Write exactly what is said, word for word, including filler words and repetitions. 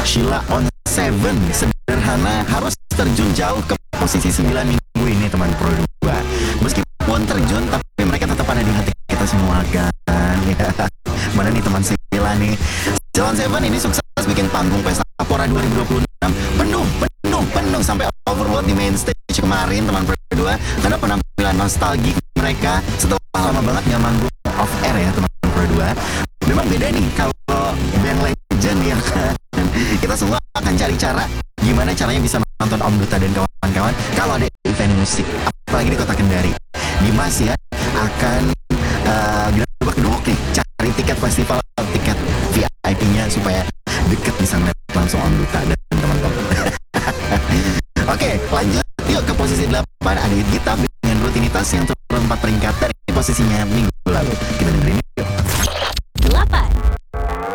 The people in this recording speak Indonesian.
Sheila on Seven, sederhana harus terjun jauh ke posisi sembilan minggu ini teman Pro dua. Meskipun terjun tapi mereka tetap ada di hati kita semua kan. Ya. Mana nih teman Sheila nih. Sheila on Seven ini sukses bikin panggung Pesta Tapora dua ribu dua puluh enam penuh, penuh, penuh sampai overload di main stage kemarin teman Pro dua. Karena penampilan nostalgia mereka setelah lama banget nggak manggung off air ya teman Pro dua. Memang beda nih kalau band legend ya kan. Kita semua akan cari cara gimana caranya bisa nonton Om Duta dan kawan-kawan kalau ada event musik, apalagi di Kota Kendari. Dimas ya akan uh, gedebak-gedebuk nih cari tiket festival, tiket V I P-nya supaya deket bisa ngeliat langsung Om Duta dan teman-teman. Oke, lanjut yuk ke posisi delapan. Ada Gita dengan rutinitas yang turun empat peringkat dari posisinya minggu lalu. Kita dengerin yuk. delapan.